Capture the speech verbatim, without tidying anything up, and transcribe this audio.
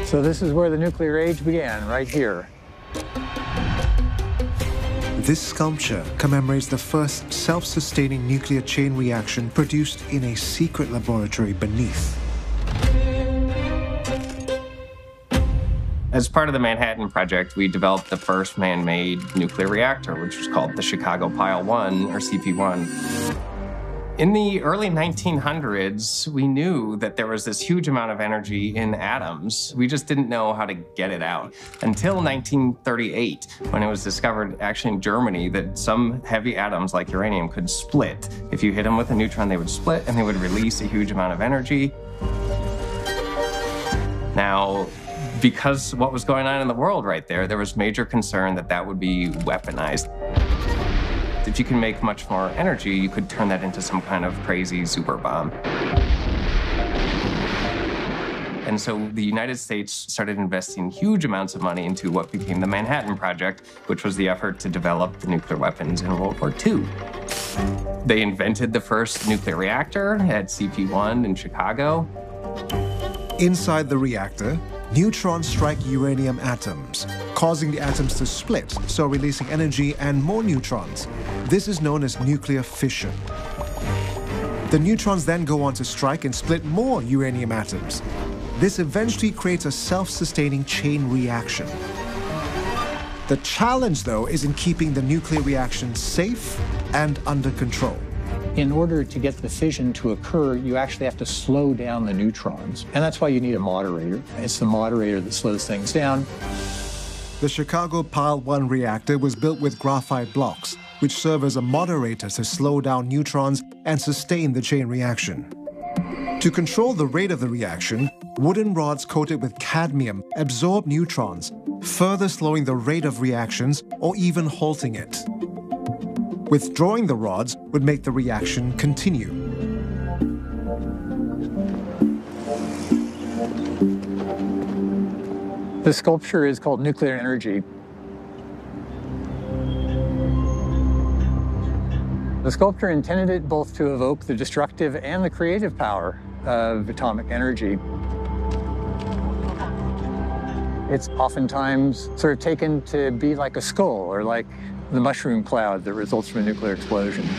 So this is where the nuclear age began, right here. This sculpture commemorates the first self-sustaining nuclear chain reaction produced in a secret laboratory beneath. As part of the Manhattan Project, we developed the first man-made nuclear reactor, which was called the Chicago Pile one, or C P one. In the early nineteen hundreds, we knew that there was this huge amount of energy in atoms. We just didn't know how to get it out until nineteen thirty-eight, when it was discovered, actually in Germany, that some heavy atoms like uranium could split. If you hit them with a neutron, they would split and they would release a huge amount of energy. Now, because what was going on in the world right there, there was major concern that that would be weaponized. If you can make much more energy, you could turn that into some kind of crazy super bomb. And so the United States started investing huge amounts of money into what became the Manhattan Project, which was the effort to develop the nuclear weapons in World War Two. They invented the first nuclear reactor at C P one in Chicago. Inside the reactor, neutrons strike uranium atoms, causing the atoms to split, so releasing energy and more neutrons. This is known as nuclear fission. The neutrons then go on to strike and split more uranium atoms. This eventually creates a self-sustaining chain reaction. The challenge, though, is in keeping the nuclear reaction safe and under control. In order to get the fission to occur, you actually have to slow down the neutrons. And that's why you need a moderator. It's the moderator that slows things down. The Chicago Pile one reactor was built with graphite blocks, which serve as a moderator to slow down neutrons and sustain the chain reaction. To control the rate of the reaction, wooden rods coated with cadmium absorb neutrons, further slowing the rate of reactions or even halting it. Withdrawing the rods would make the reaction continue. The sculpture is called Nuclear Energy. The sculptor intended it both to evoke the destructive and the creative power of atomic energy. It's oftentimes sort of taken to be like a skull or like the mushroom cloud that results from a nuclear explosion.